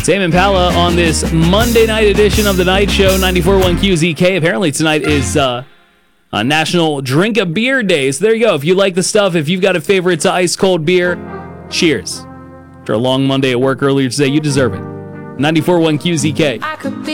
Tame Impala on this Monday night edition of the Night Show, 94.1 QZK. Apparently tonight is a National Drink a Beer Day. So there you go. If you like the stuff, if you've got a favorite ice cold beer, cheers. After a long Monday at work earlier today, you deserve it. 94.1 QZK.